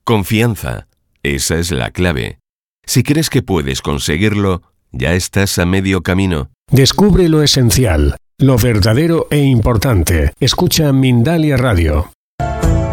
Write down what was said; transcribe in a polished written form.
Confianza. Esa es la clave. Si crees que puedes conseguirlo, ya estás a medio camino. Descubre lo esencial, lo verdadero e importante. Escucha Mindalia Radio.